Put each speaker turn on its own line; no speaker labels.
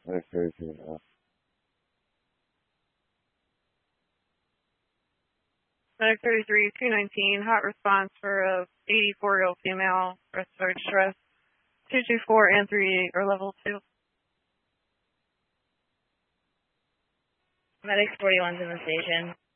Medic 33, 219, hot response for a 84-year-old female, respiratory distress, 224 and 38 or level 2.
Medic 41's in the station.